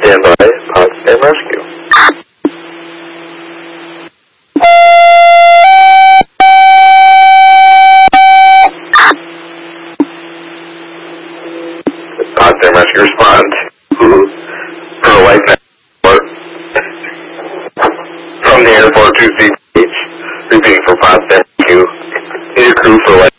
Stand by, Potsdam Rescue. Potsdam Rescue respond for a white passport from the airport to CPH. Repeating for Potsdam Rescue. Need a crew for white